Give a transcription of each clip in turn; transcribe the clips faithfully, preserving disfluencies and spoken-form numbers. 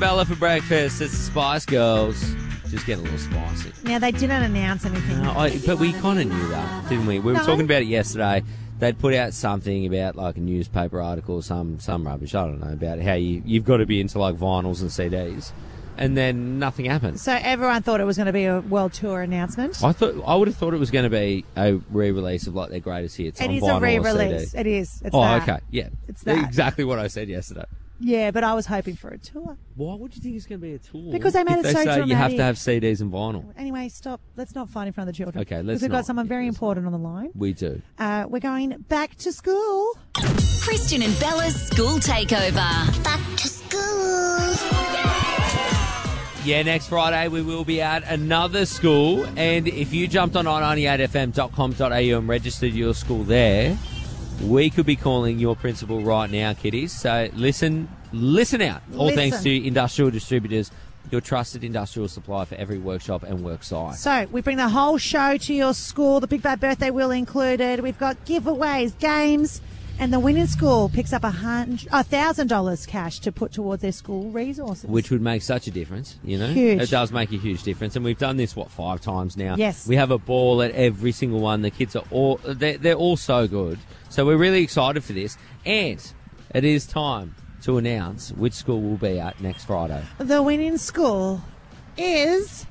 Bella for breakfast. It's the Spice Girls. Just get a little spicy. Now, they didn't announce anything. No, I, but we kind of knew that, didn't we? We were No. talking about it yesterday. They'd put out something about like a newspaper article or some, some rubbish, I don't know, about how you, you've got to be into like vinyls and C Ds. And then nothing happened. So everyone thought it was going to be a world tour announcement. I thought I would have thought it was going to be a re-release of like their greatest hits It on is vinyl a re-release. or C D. It is. It's Oh, that. okay. Yeah. It's that. Exactly what I said yesterday. Yeah, but I was hoping for a tour. Why would you think it's going to be a tour? Because they made if it they so say dramatic. you have to have C Ds and vinyl. Anyway, stop. Let's not fight in front of the children. Okay, let's Because we've not. got someone very Let's important on the line. We do. Uh, we're going back to school. Christian and Bella's School Takeover. Back to school. Yeah, next Friday we will be at another school, and if you jumped on i ninety-eight f m dot com dot a u and registered your school there, we could be calling your principal right now, kiddies. So listen, listen out. All Listen. thanks to Industrial Distributors, your trusted industrial supply for every workshop and work site. So we bring the whole show to your school. The Big Bad Birthday Wheel included. We've got giveaways, games, and the winning school picks up a hundred, a thousand dollars cash to put towards their school resources. Which would make such a difference, you know? Huge. It does make a huge difference. And we've done this, what, five times now? Yes. We have a ball at every single one. The kids are all, they're, they're all so good. So we're really excited for this. And it is time to announce which school we'll be at next Friday. The winning school is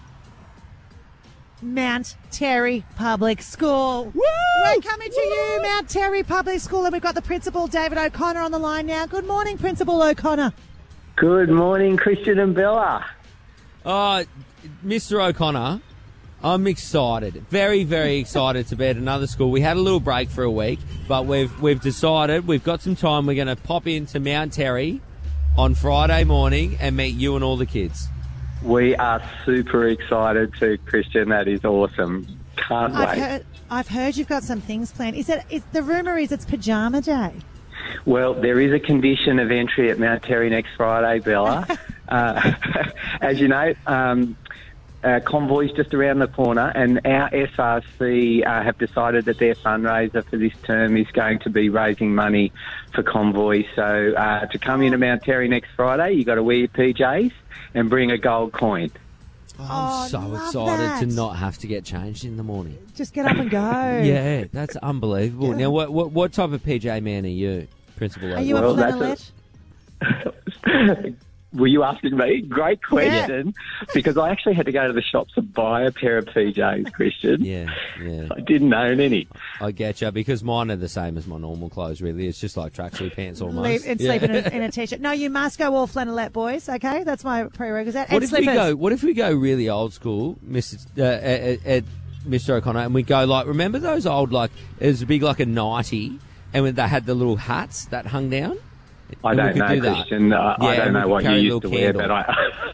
Mount Terry Public School. Woo! We're coming to you, Mount Terry Public School, and we've got the principal, David O'Connor, on the line now. Good morning, Principal O'Connor. Good morning, Christian and Bella. Uh, Mister O'Connor, I'm excited. Very, very excited to be at another school. We had a little break for a week, but we've we've decided we've got some time. We're going to pop into Mount Terry on Friday morning and meet you and all the kids. We are super excited too, Christian. That is awesome. Can't I've wait. heard, I've heard you've got some things planned. Is it? Is, the rumour is it's pajama day. Well, there is a condition of entry at Mount Terry next Friday, Bella. uh, as you know, um, uh, Convoy's just around the corner, and our S R C uh, have decided that their fundraiser for this term is going to be raising money for Convoy. So uh, to come into Mount Terry next Friday, you've got to wear your P Js and bring a gold coin. I'm Oh, so love excited that. to not have to get changed in the morning. Just get up and go. Yeah, that's unbelievable. Now, what, what what type of P J man are you, Principal Are you O'Connor? a Well, that's flannelette? Were you asking me? Great question. Because I actually had to go to the shops to buy a pair of P Js, Christian. Yeah, yeah. I didn't own any. I get you, because mine are the same as my normal clothes, really. It's just like tracksuit pants almost. Leave, and Yeah. sleep in a, in a t-shirt. No, you must go all flannelette, boys. Okay, that's my prerequisite. What and if slippers. we go? What if we go really old school, Mister Uh, at, at Mister O'Connor, and we go like, remember those old like it was big like a nightie, and when they had the little hats that hung down. I And we don't could know, do that. Christian. Uh, Yeah, I don't and we know could what you carry a used to little wear, candle.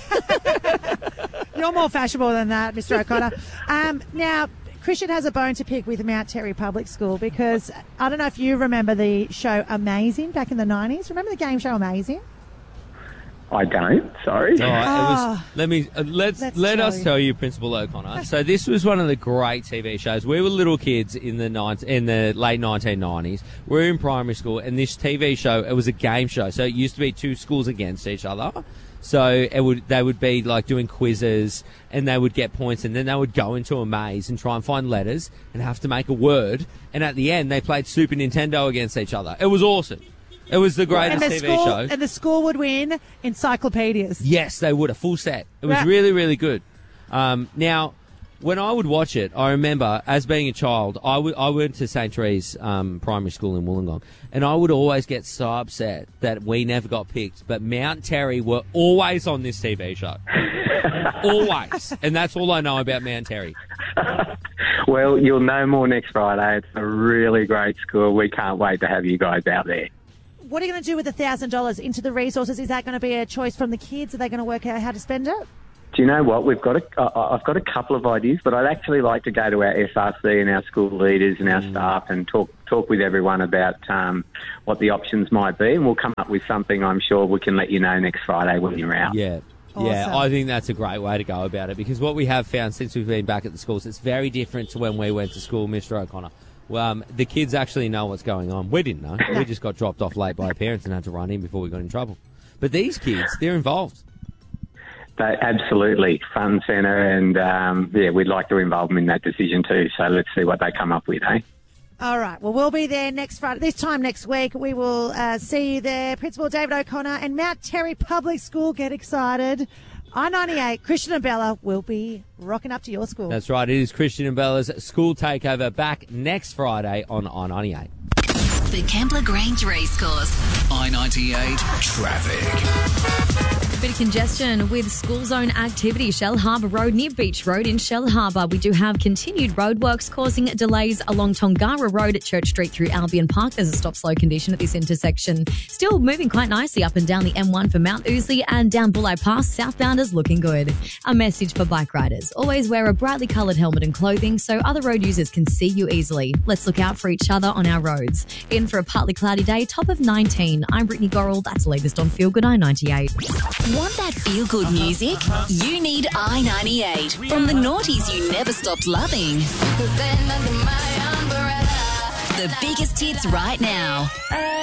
but I... You're more fashionable than that, Mister O'Connor. um, now, Christian has a bone to pick with Mount Terry Public School because I don't know if you remember the show Amazing back in the nineties. Remember the game show Amazing? I don't, sorry. All right, it was, Oh. let me uh, let's, Let's let tell us you. tell you, Principal O'Connor. So this was one of the great T V shows. We were little kids in the nine in the late nineteen nineties. We were in primary school, and this T V show, it was a game show. So it used to be two schools against each other. So it would they would be like doing quizzes, and they would get points, and then they would go into a maze and try and find letters and have to make a word. And at the end, they played Super Nintendo against each other. It was awesome. It was the And greatest the T V school show. and the school would win encyclopedias. Yes, they would. A full set. It was Yeah. really, really good. Um, now, when I would watch it, I remember, as being a child, I, w- I went to Saint Therese um, Primary School in Wollongong, and I would always get so upset that we never got picked. But Mount Terry were always on this T V show. Always. And that's all I know about Mount Terry. Well, you'll know more next Friday. It's a really great school. We can't wait to have you guys out there. What are you going to do with the thousand dollars into the resources? Is that going to be a choice from the kids? Are they going to work out how to spend it? Do you know what? We've got a, uh, I've got a couple of ideas, but I'd actually like to go to our S R C and our school leaders and our staff and talk talk with everyone about um, what the options might be, and we'll come up with something. I'm sure we can let you know next Friday when you're out. Yeah. Yeah, Awesome. I think that's a great way to go about it, because what we have found since we've been back at the schools, it's very different to when we went to school, Mister O'Connor. Well, um, the kids actually know what's going on. We didn't know. We just got dropped off late by our parents and had to run in before we got in trouble. But these kids, they're involved. They absolutely front and centre, and um, yeah, we'd like to involve them in that decision too. So let's see what they come up with, eh? All right. Well, we'll be there next Friday. This time next week, we will uh, see you there. Principal David O'Connor and Mount Terry Public School. Get excited. I ninety-eight, Christian and Bella will be rocking up to your school. That's right. It is Christian and Bella's school takeover back next Friday on I ninety-eight. The Kembla Grange Racecourse. I ninety-eight traffic. Bit of congestion with school zone activity. Shell Harbour Road near Beach Road in Shell Harbour. We do have continued roadworks causing delays along Tongara Road at Church Street through Albion Park. There's a stop-slow condition at this intersection. Still moving quite nicely up and down the M one for Mount Ousley and down Bulli Pass. Southbounders looking good. A message for bike riders. Always wear a brightly coloured helmet and clothing so other road users can see you easily. Let's look out for each other on our roads. In for a partly cloudy day, top of nineteen. I'm Brittany Gorrell. That's the latest on Feel Good I ninety-eight. Want that feel-good music? You need I ninety-eight. From the noughties you never stopped loving. The biggest hits right now.